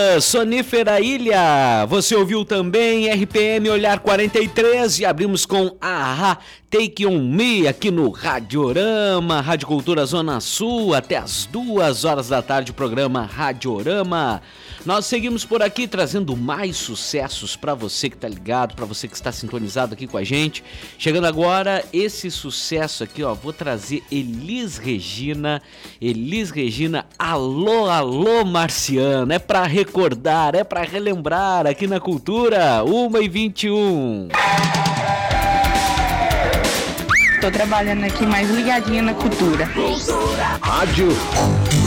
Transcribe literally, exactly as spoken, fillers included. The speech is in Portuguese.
Cultura, Sonífera Ilha. Você ouviu também R P M Olhar quarenta e três e abrimos com Ahá, Take On Me aqui no Radiorama, Rádio Cultura Zona Sul, até as duas horas da tarde, o programa Radiorama. Nós seguimos por aqui trazendo mais sucessos para você que tá ligado, para você que está sintonizado aqui com a gente. Chegando agora, esse sucesso aqui, ó, vou trazer Elis Regina. Elis Regina, alô, alô, Marciano. É para recordar, é para relembrar aqui na Cultura, uma e vinte e um. Tô trabalhando aqui mais ligadinha na Cultura. Rádio